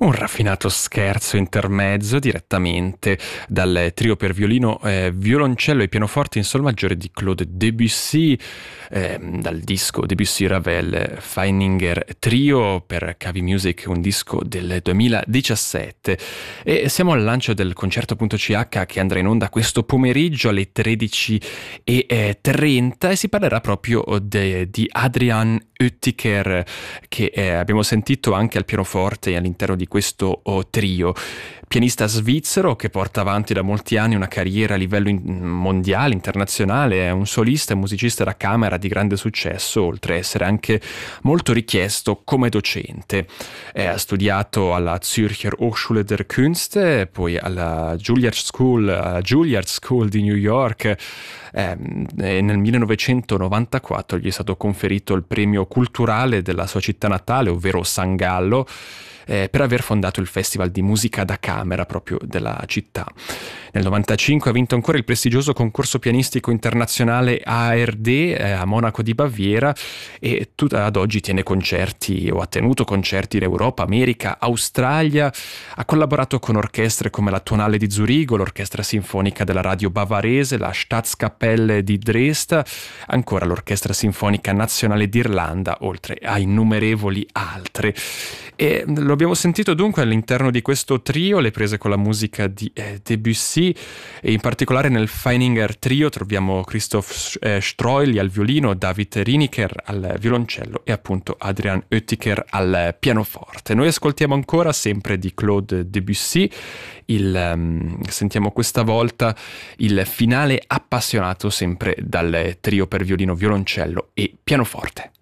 Un raffinato scherzo intermezzo direttamente dal trio per violino, violoncello e pianoforte in sol maggiore di Claude Debussy, dal disco Debussy-Ravel Feininger Trio per Cavi Music, un disco del 2017. E siamo al lancio del concerto.ch che andrà in onda questo pomeriggio alle 13:30 e si parlerà proprio di Adrian Oettiker, che abbiamo sentito anche al pianoforte all'interno di questo trio. Pianista svizzero che porta avanti da molti anni una carriera a livello mondiale, internazionale, è un solista e musicista da camera di grande successo, oltre a essere anche molto richiesto come docente. Ha studiato alla Zürcher Hochschule der Künste, poi alla Juilliard School di New York. Nel 1994 gli è stato conferito il premio culturale della sua città natale, ovvero San Gallo, per aver fondato il Festival di musica da camera proprio della città. Nel 95 ha vinto ancora il prestigioso concorso pianistico internazionale ARD a Monaco di Baviera e ad oggi tiene concerti o ha tenuto concerti in Europa, America, Australia. Ha collaborato con orchestre come la Tonale di Zurigo, l'Orchestra Sinfonica della Radio Bavarese, la Staatskapelle di Dresda, ancora l'Orchestra Sinfonica Nazionale d'Irlanda, oltre a innumerevoli altre. E lo abbiamo sentito dunque all'interno di questo trio, le prese con la musica di Debussy, e in particolare nel Feininger Trio troviamo Christoph Stroili al violino, David Riniker al violoncello e appunto Adrian Oettiker al pianoforte. Noi ascoltiamo ancora sempre di Claude Debussy, sentiamo questa volta il finale appassionato sempre dal trio per violino, violoncello e pianoforte.